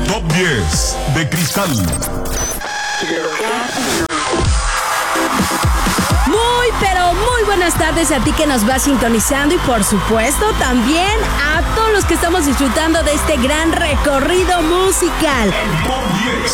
Top 10 de Cristal. Muy, pero muy buenas tardes a ti que nos vas sintonizando y por supuesto también a todos los que estamos disfrutando de este gran recorrido musical. Top